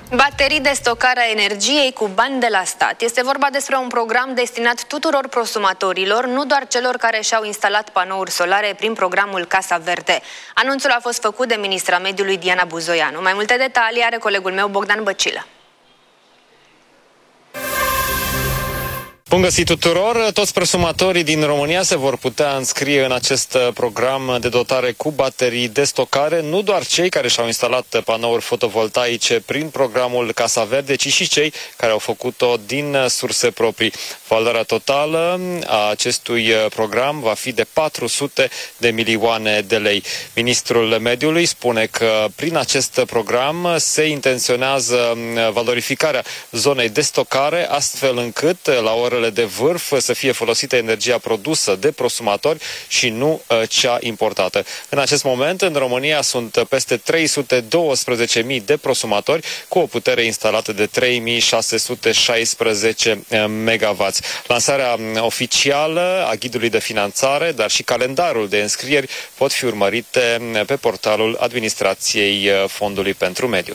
Baterii de stocare a energiei cu bani de la stat. Este vorba despre un program destinat tuturor prosumatorilor, nu doar celor care și-au instalat panouri solare prin programul Casa Verde. Anunțul a fost făcut de ministra mediului Diana Buzoianu. Mai multe detalii are colegul meu Bogdan Băcilă. Bun găsit tuturor! Toți prosumatorii din România se vor putea înscrie în acest program de dotare cu baterii de stocare, nu doar cei care și-au instalat panouri fotovoltaice prin programul Casa Verde, ci și cei care au făcut-o din surse proprii. Valoarea totală a acestui program va fi de 400 de milioane de lei. Ministrul Mediului spune că prin acest program se intenționează valorificarea zonei de stocare, astfel încât la orele de vârf să fie folosită energia produsă de prosumatori și nu cea importată. În acest moment, în România sunt peste 312.000 de prosumatori cu o putere instalată de 3.616 MW. Lansarea oficială a ghidului de finanțare, dar și calendarul de înscrieri pot fi urmărite pe portalul Administrației Fondului pentru Mediu.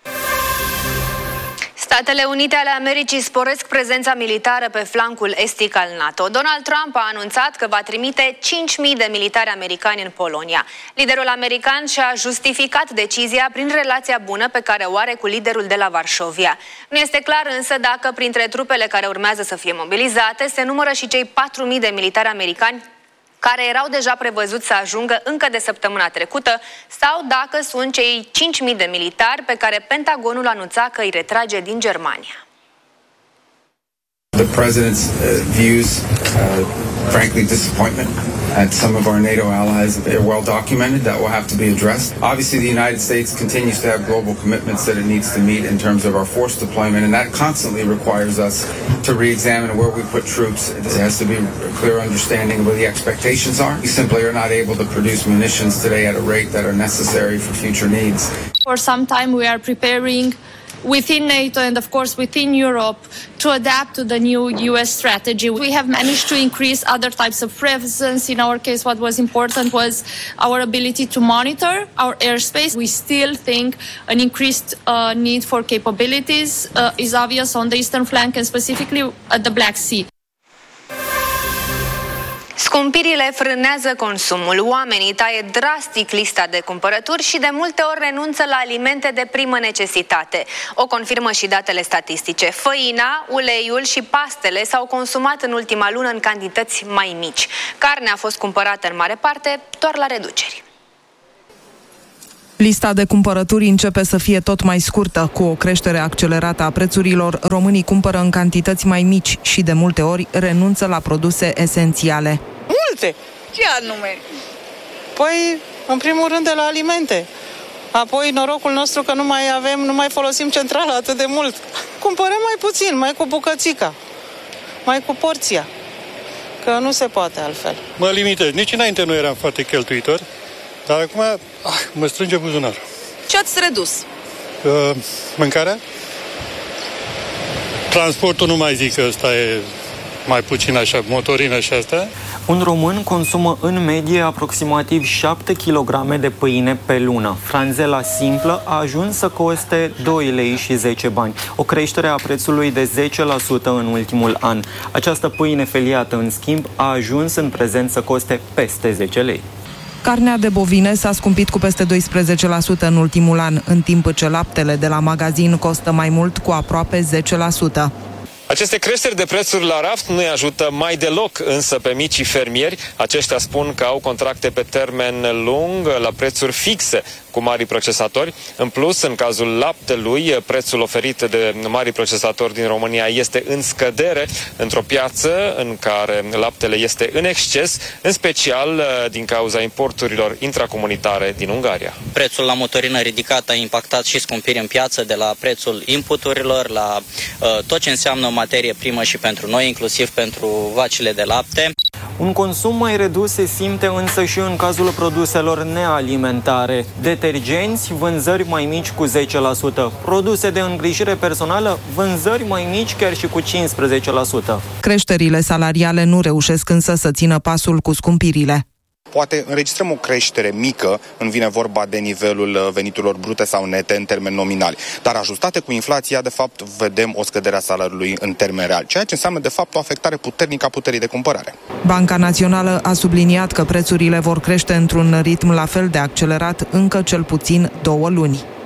Statele Unite ale Americii sporesc prezența militară pe flancul estic al NATO. Donald Trump a anunțat că va trimite 5.000 de militari americani în Polonia. Liderul american și-a justificat decizia prin relația bună pe care o are cu liderul de la Varșovia. Nu este clar însă dacă printre trupele care urmează să fie mobilizate se numără și cei 4.000 de militari americani care erau deja prevăzuți să ajungă încă de săptămâna trecută, sau dacă sunt cei 5.000 de militari pe care Pentagonul anunța că îi retrage din Germania. The president's views, frankly, disappointment at some of our NATO allies. They're well documented. That will have to be addressed. Obviously, the United States continues to have global commitments that it needs to meet in terms of our force deployment, and that constantly requires us to re-examine where we put troops. There has to be a clear understanding of what the expectations are. We simply are not able to produce munitions today at a rate that are necessary for future needs. For some time, we are preparing within NATO and, of course, within Europe to adapt to the new US strategy. We have managed to increase other types of presence. In our case, what was important was our ability to monitor our airspace. We still think an increased need for capabilities is obvious on the eastern flank and specifically at the Black Sea. Scumpirile frânează consumul. Oamenii taie drastic lista de cumpărături și de multe ori renunță la alimente de primă necesitate. O confirmă și datele statistice. Făina, uleiul și pastele s-au consumat în ultima lună în cantități mai mici. Carnea a fost cumpărată în mare parte doar la reduceri. Lista de cumpărături începe să fie tot mai scurtă. Cu o creștere accelerată a prețurilor, românii cumpără în cantități mai mici și de multe ori renunță la produse esențiale. Multe! Ce anume? Păi, în primul rând de la alimente. Apoi norocul nostru că nu mai folosim centrala atât de mult. Cumpărăm mai puțin, mai cu bucățica, mai cu porția. Că nu se poate altfel. Mă limitez. Nici înainte nu eram foarte cheltuitor. Dar acum mă strânge buzunarul. Ce ați redus? Mâncarea? Transportul nu mai zic că ăsta e mai puțin așa, motorină și asta. Un român consumă în medie aproximativ 7 kg de pâine pe lună. Franzela simplă a ajuns să coste 2 lei și 10 bani, o creștere a prețului de 10% în ultimul an. Această pâine feliată, în schimb, a ajuns în prezent să coste peste 10 lei. Carnea de bovine s-a scumpit cu peste 12% în ultimul an, în timp ce laptele de la magazin costă mai mult cu aproape 10%. Aceste creșteri de prețuri la raft nu îi ajută mai deloc însă pe micii fermieri. Aceștia spun că au contracte pe termen lung la prețuri fixe cu mari procesatori. În plus, în cazul laptelui, prețul oferit de mari procesatori din România este în scădere într-o piață în care laptele este în exces, în special din cauza importurilor intracomunitare din Ungaria. Prețul la motorină ridicat a impactat și scumpiri în piață, de la prețul inputurilor la tot ce înseamnă materie primă și pentru noi, inclusiv pentru vacile de lapte. Un consum mai redus se simte însă și în cazul produselor nealimentare. Detergenți, vânzări mai mici cu 10%. Produse de îngrijire personală, vânzări mai mici chiar și cu 15%. Creșterile salariale nu reușesc însă să țină pasul cu scumpirile. Poate înregistrăm o creștere mică când vine vorba de nivelul veniturilor brute sau nete în termeni nominali, dar ajustate cu inflația, de fapt, vedem o scădere a salariului în termeni reali, ceea ce înseamnă, de fapt, o afectare puternică a puterii de cumpărare. Banca Națională a subliniat că prețurile vor crește într-un ritm la fel de accelerat încă cel puțin 2 luni.